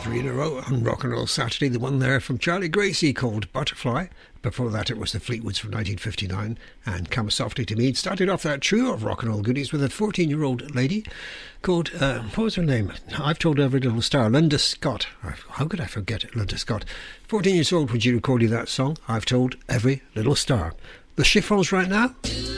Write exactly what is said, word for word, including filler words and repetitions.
Three in a row on Rock and Roll Saturday. The one there from Charlie Gracie called Butterfly. Before that it was the Fleetwoods from nineteen fifty-nine and Come Softly to Me. It started off that trio of rock and roll goodies with a fourteen-year-old lady called, uh, what was her name? I've Told Every Little Star, Linda Scott. How could I forget it, Linda Scott? fourteen years old when she recorded that song, I've Told Every Little Star. The Chiffons right now.